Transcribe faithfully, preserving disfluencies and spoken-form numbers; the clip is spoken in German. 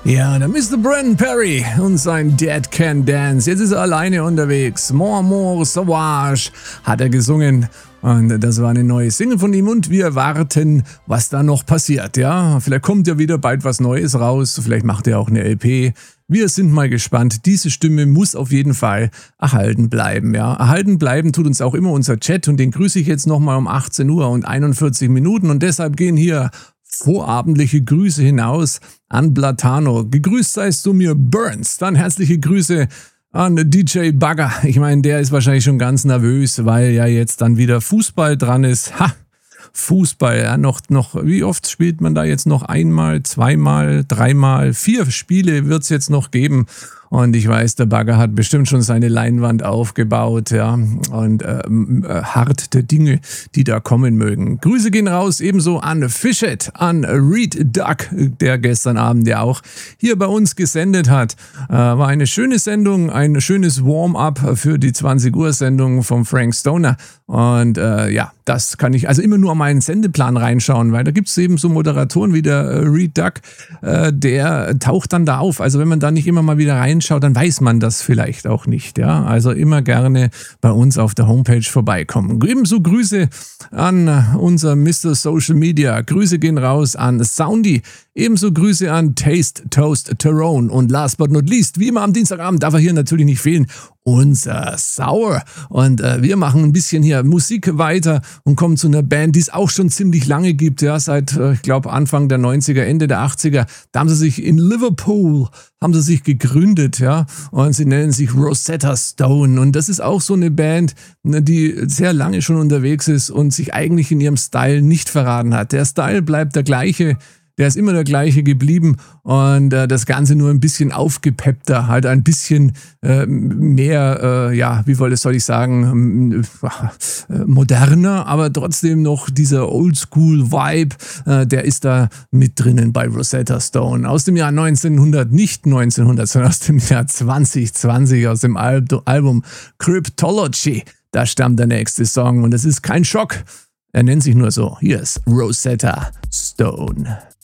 Ja, der Mister Brendan Perry und sein Dead Can Dance. Jetzt ist er alleine unterwegs. More, more, sauvage hat er gesungen. Und das war eine neue Single von ihm und wir warten, was da noch passiert. Ja, vielleicht kommt ja wieder bald was Neues raus. Vielleicht macht er auch eine L P. Wir sind mal gespannt. Diese Stimme muss auf jeden Fall erhalten bleiben. Ja, erhalten bleiben tut uns auch immer unser Chat und den grüße ich jetzt nochmal um achtzehn Uhr und einundvierzig Minuten und deshalb gehen hier vorabendliche Grüße hinaus an Blatano. Gegrüßt seist du mir, Burns. Dann herzliche Grüße an D J Bagger. Ich meine, der ist wahrscheinlich schon ganz nervös, weil ja jetzt dann wieder Fußball dran ist. Ha! Fußball, ja, noch, noch, wie oft spielt man da jetzt noch? Einmal, zweimal, dreimal, vier Spiele wird es jetzt noch geben. Und ich weiß, der Bagger hat bestimmt schon seine Leinwand aufgebaut, ja, und äh, äh, hart der Dinge, die da kommen mögen. Grüße gehen raus ebenso an Fishet, an Reed Duck, der gestern Abend ja auch hier bei uns gesendet hat. Äh, war eine schöne Sendung, ein schönes Warm-up für die zwanzig Uhr Sendung von Frank Stoner. Und äh, ja, das kann ich also immer nur an meinen Sendeplan reinschauen, weil da gibt es eben so Moderatoren wie der äh, Reed Duck, äh, der taucht dann da auf. Also wenn man da nicht immer mal wieder reinschaut, dann weiß man das vielleicht auch nicht. Ja, also immer gerne bei uns auf der Homepage vorbeikommen. Ebenso Grüße an unser Mister Social Media. Grüße gehen raus an Soundy. Ebenso Grüße an Taste Toast Tyrone. Und last but not least, wie immer am Dienstagabend, darf er hier natürlich nicht fehlen, unser Sour. Und äh, wir machen ein bisschen hier Musik weiter und kommen zu einer Band, die es auch schon ziemlich lange gibt. Ja, seit, äh, ich glaube, Anfang der neunziger, Ende der achtziger. Da haben sie sich in Liverpool, haben sie sich gegründet, ja. Und sie nennen sich Rosetta Stone. Und das ist auch so eine Band, die sehr lange schon unterwegs ist und sich eigentlich in ihrem Style nicht verraten hat. Der Style bleibt der gleiche. Der ist immer der gleiche geblieben und äh, das Ganze nur ein bisschen aufgepeppter, halt ein bisschen äh, mehr, äh, ja, wie soll ich sagen, äh, moderner, aber trotzdem noch dieser Oldschool-Vibe, äh, der ist da mit drinnen bei Rosetta Stone. Aus dem Jahr neunzehnhundert, nicht neunzehnhundert, sondern aus dem Jahr zwanzig zwanzig, aus dem Al- Album Cryptology. Da stammt der nächste Song und es ist kein Schock. Er nennt sich nur so. Hier ist Rosetta Stone.